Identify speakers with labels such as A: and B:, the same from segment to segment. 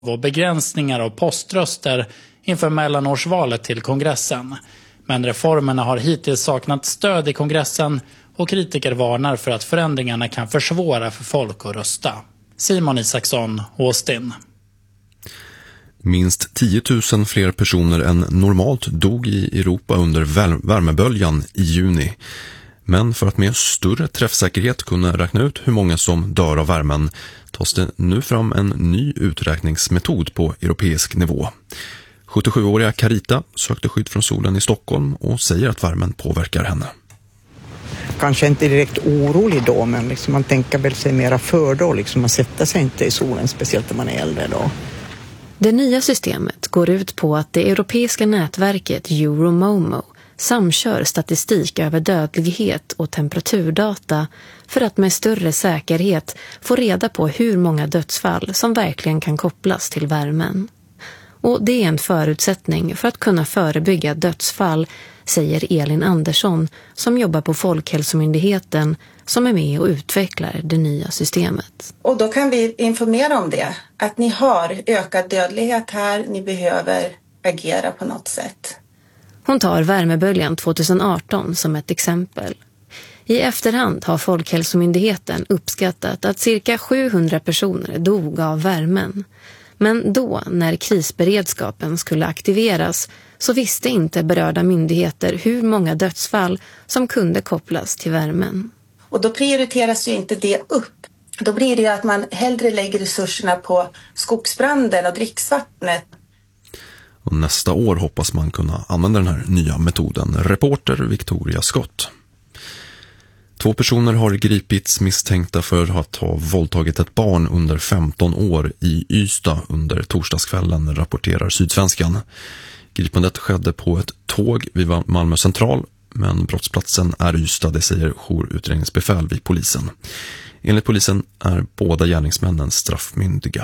A: och begränsningar av poströster inför mellanårsvalet till kongressen. Men reformerna har hittills saknat stöd i kongressen och kritiker varnar för att förändringarna kan försvåra för folk att rösta. Simon Isaksson, Austin.
B: Minst 10 000 fler personer än normalt dog i Europa under värmeböljan i juni. Men för att med större träffsäkerhet kunna räkna ut hur många som dör av värmen tas det nu fram en ny uträkningsmetod på europeisk nivå. 77-åriga Carita sökte skydd från solen i Stockholm och säger att värmen påverkar henne.
C: Kanske inte direkt orolig då, men liksom man tänker väl sig mera för då. Liksom man sätter sig inte i solen, speciellt när man är äldre då.
D: Det nya systemet går ut på att det europeiska nätverket Euromomo samkör statistik över dödlighet och temperaturdata för att med större säkerhet få reda på hur många dödsfall som verkligen kan kopplas till värmen. Och det är en förutsättning för att kunna förebygga dödsfall, säger Elin Andersson som jobbar på Folkhälsomyndigheten som är med och utvecklar det nya systemet.
E: Och då kan vi informera om det, att ni har ökad dödlighet här, ni behöver agera på något sätt.
D: Hon tar värmeböljan 2018 som ett exempel. I efterhand har Folkhälsomyndigheten uppskattat att cirka 700 personer dog av värmen. Men då, när krisberedskapen skulle aktiveras, så visste inte berörda myndigheter hur många dödsfall som kunde kopplas till värmen.
E: Och då prioriteras ju inte det upp. Då blir det att man hellre lägger resurserna på skogsbranden och dricksvattnet.
B: Och nästa år hoppas man kunna använda den här nya metoden. Reporter Victoria Scott. 2 personer har gripits misstänkta för att ha våldtagit ett barn under 15 år i Ystad under torsdagskvällen, rapporterar Sydsvenskan. Gripandet skedde på ett tåg vid Malmö central, men brottsplatsen är Ystad, det säger jourutredningsbefäl vid polisen. Enligt polisen är båda gärningsmännen straffmyndiga.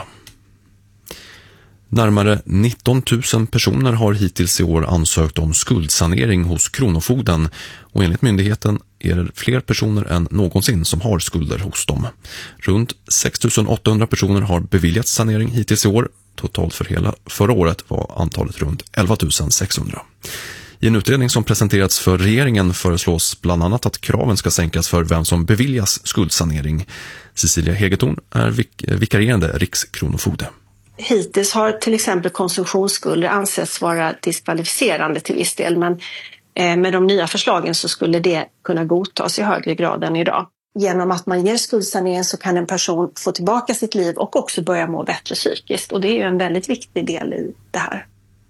B: Närmare 19 000 personer har hittills i år ansökt om skuldsanering hos Kronofogden och enligt myndigheten är det fler personer än någonsin som har skulder hos dem. Runt 6 800 personer har beviljats sanering hittills i år. Totalt för hela förra året var antalet runt 11 600. I en utredning som presenterats för regeringen föreslås bland annat att kraven ska sänkas för vem som beviljas skuldsanering. Cecilia Hegetorn är vikarierande rikskronofogde.
F: Hittills har till exempel konsumtionsskulder ansetts vara diskvalificerande till viss del, men med de nya förslagen så skulle det kunna godtas i högre grad än idag. Genom att man ger skuldsanering så kan en person få tillbaka sitt liv och också börja må bättre psykiskt, och det är ju en väldigt viktig del i det här.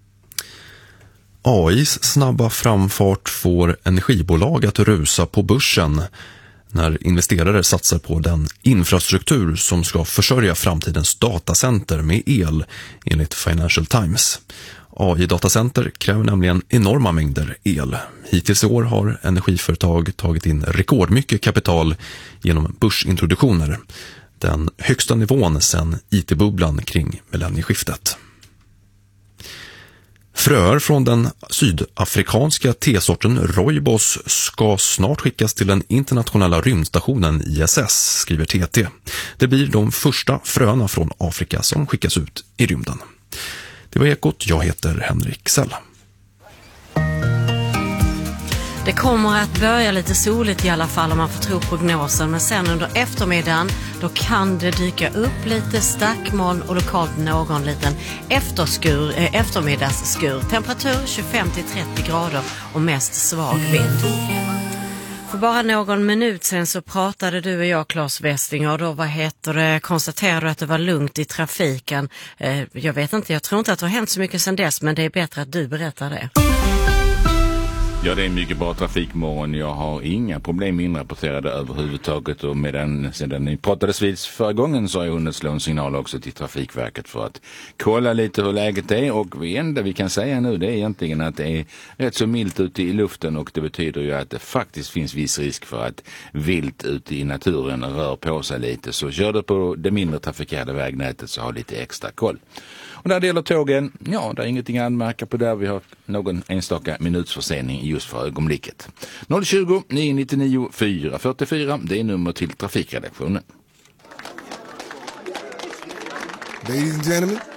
B: AIs snabba framfart får energibolag att rusa på börsen när investerare satsar på den infrastruktur som ska försörja framtidens datacenter med el, enligt Financial Times. AI-datacenter kräver nämligen enorma mängder el. Hittills i år har energiföretag tagit in rekordmycket kapital genom börsintroduktioner. Den högsta nivån sedan IT-bubblan kring millennieskiftet. Fröer från den sydafrikanska tesorten Rooibos ska snart skickas till den internationella rymdstationen ISS, skriver TT. Det blir de första fröna från Afrika som skickas ut i rymden. Det var Ekot, jag heter Henrik Sell.
G: Det kommer att börja lite soligt i alla fall om man får tro prognosen, men sen under eftermiddagen då kan det dyka upp lite stackmoln och lokalt någon liten eftermiddagsskur. Temperatur 25-30 grader och mest svag vind. För bara någon minut sen så pratade du och jag, Claes Westling, och då konstaterade du att det var lugnt i trafiken. Jag vet inte, jag tror inte att det har hänt så mycket sedan dess, men det är bättre att du berättar det.
H: Ja, det är en mycket bra trafikmorgon. Jag har inga problem inrapporterade överhuvudtaget, och sedan ni pratades vid förra gången så har jag hunnit slå en signal också till Trafikverket för att kolla lite hur läget är, och det enda vi kan säga nu det är egentligen att det är rätt så milt ute i luften, och det betyder ju att det faktiskt finns viss risk för att vilt ute i naturen rör på sig lite, så kör du på det mindre trafikerade vägnätet så ha lite extra koll. Och när det gäller tågen, ja, det är ingenting att anmärka på där. Vi har någon enstaka minutsförsening just för ögonblicket. 020 999 444, det är nummer till trafikredaktionen.
I: Ladies and gentlemen,